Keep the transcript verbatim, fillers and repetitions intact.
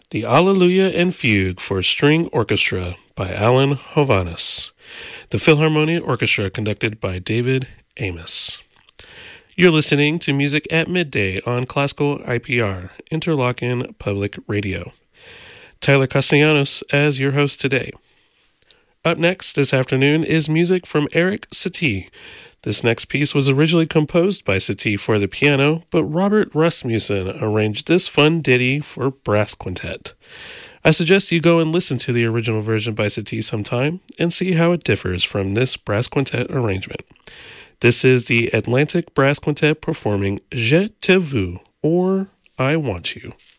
The Alleluia and Fugue for String Orchestra by Alan Hovhaness. The Philharmonia Orchestra conducted by David Amos. You're listening to Music at Midday on Classical I P R, Interlochen Public Radio. Tyler Castellanos as your host today. Up next this afternoon is music from Eric Satie. This next piece was originally composed by Satie for the piano, but Robert Rasmussen arranged this fun ditty for brass quintet. I suggest you go and listen to the original version by Satie sometime and see how it differs from this brass quintet arrangement. This is the Atlantic Brass Quintet performing Je te veux, or I Want You.